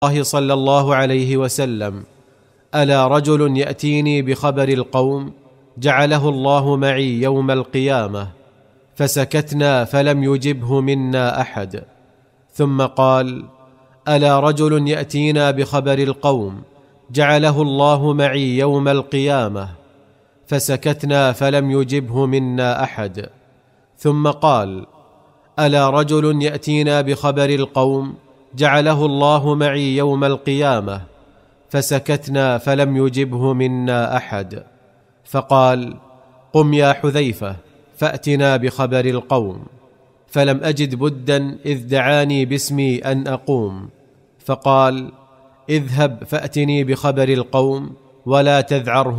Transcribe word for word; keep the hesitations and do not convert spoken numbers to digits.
الله صلى الله عليه وسلم: ألا رجل يأتيني بخبر القوم جعله الله معي يوم القيامة. فسكتنا فلم يجبه منا أحد. ثم قال: ألا رجل يأتينا بخبر القوم جعله الله معي يوم القيامة. فسكتنا فلم يجبه منا أحد. ثم قال: ألا رجل يأتينا بخبر القوم جعله الله معي يوم القيامة. فسكتنا فلم يجبه منا أحد. فقال: قم يا حذيفة فأتنا بخبر القوم. فلم أجد بدا إذ دعاني باسمي أن أقوم. فقال: اذهب فأتني بخبر القوم ولا تذعرهم